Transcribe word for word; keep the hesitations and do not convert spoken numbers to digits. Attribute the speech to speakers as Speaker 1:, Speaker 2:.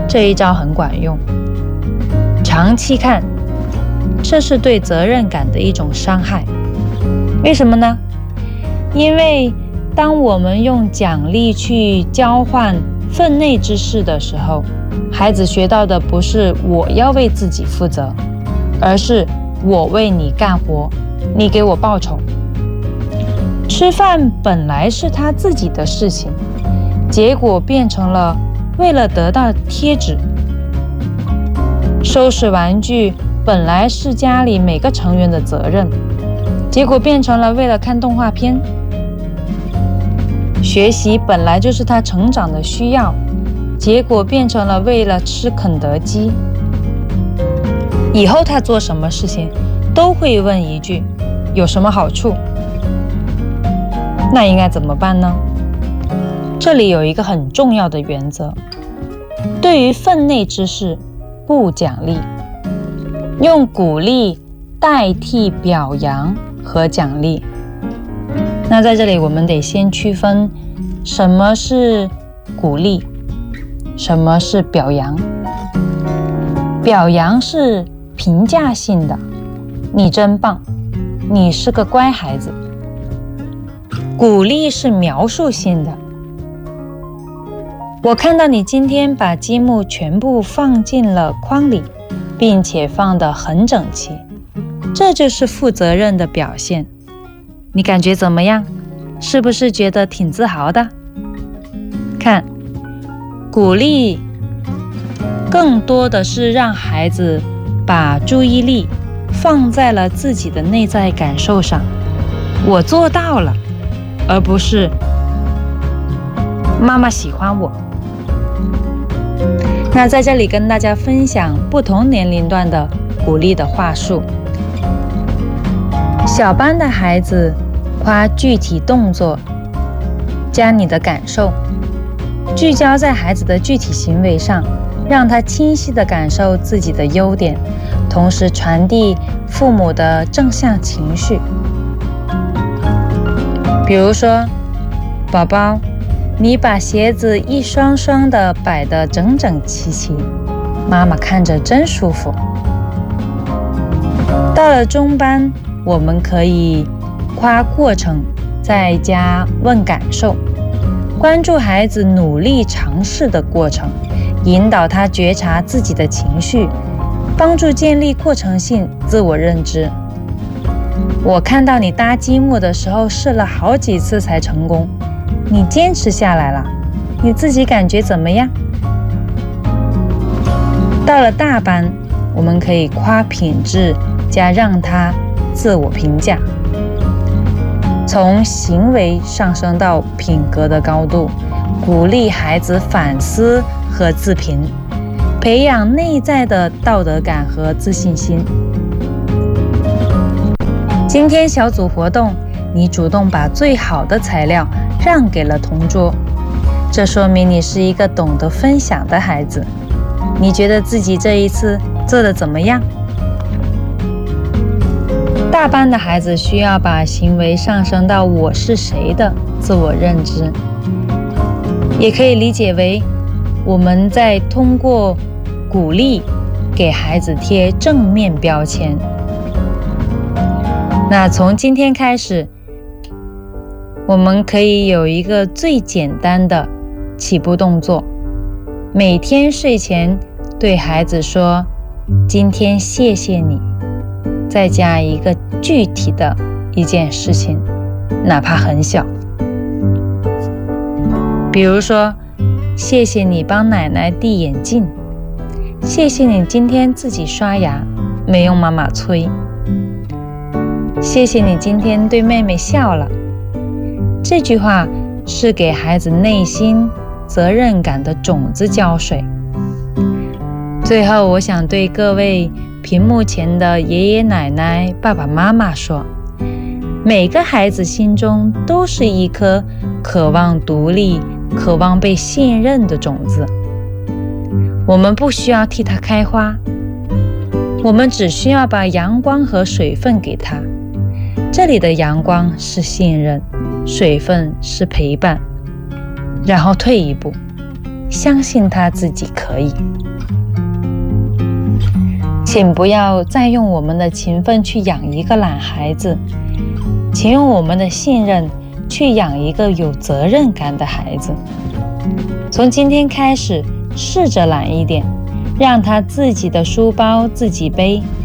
Speaker 1: 这一招很管用。长期看，这是对责任感的一种伤害。为什么呢？因为当我们用奖励去交换分内之事的时候，孩子学到的不是我要为自己负责，而是我为你干活，你给我报酬。吃饭本来是他自己的事情，结果变成了为了得到贴纸。收拾玩具本来是家里每个成员的责任，结果变成了为了看动画片。学习本来就是他成长的需要，结果变成了为了吃肯德基。以后他做什么事情都会问一句，有什么好处？那应该怎么办呢？这里有一个很重要的原则，对于分内之事不奖励，用鼓励代替表扬和奖励。那在这里我们得先区分什么是鼓励，什么是表扬。表扬是评价性的，你真棒，你是个乖孩子。鼓励是描述性的，我看到你今天把积木全部放进了筐里，并且放得很整齐，这就是负责任的表现。你感觉怎么样？是不是觉得挺自豪的？看，鼓励更多的是让孩子把注意力放在了自己的内在感受上，我做到了，而不是妈妈喜欢我。那在这里跟大家分享不同年龄段的鼓励的话术。小班的孩子夸具体动作，加你的感受，聚焦在孩子的具体行为上，让他清晰地感受自己的优点，同时传递父母的正向情绪。比如说，宝宝，你把鞋子一双双地摆得整整齐齐，妈妈看着真舒服。到了中班，我们可以夸过程，再加问感受，关注孩子努力尝试的过程，引导他觉察自己的情绪，帮助建立过程性自我认知。我看到你搭积木的时候试了好几次才成功，你坚持下来了，你自己感觉怎么样？到了大班，我们可以夸品质加让他自我评价，从行为上升到品格的高度，鼓励孩子反思和自评，培养内在的道德感和自信心。今天小组活动，你主动把最好的材料让给了同桌，这说明你是一个懂得分享的孩子。你觉得自己这一次做得怎么样？大班的孩子需要把行为上升到我是谁的自我认知，也可以理解为我们在通过鼓励给孩子贴正面标签。那从今天开始，我们可以有一个最简单的起步动作，每天睡前对孩子说今天谢谢你，再加一个具体的一件事情，哪怕很小。比如说，谢谢你帮奶奶递眼镜，谢谢你今天自己刷牙，没用妈妈催，谢谢你今天对妹妹笑了。这句话是给孩子内心责任感的种子浇水。最后，我想对各位屏幕前的爷爷奶奶、爸爸妈妈说，每个孩子心中都是一颗渴望独立、渴望被信任的种子。我们不需要替他开花，我们只需要把阳光和水分给他。这里的阳光是信任，水分是陪伴，然后退一步， 相信他自己可以。请不要再用我们的勤奋去养一个懒孩子，请用我们的信任去养一个有责任感的孩子。从今天开始，试着懒一点，让他自己的书包自己背，